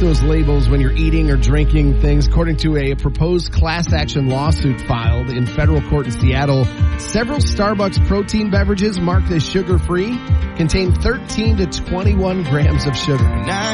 those labels when you're eating or drinking things. According to a proposed class action lawsuit filed in federal court in Seattle, several Starbucks protein beverages marked as sugar-free contain 13 to 21 grams of sugar.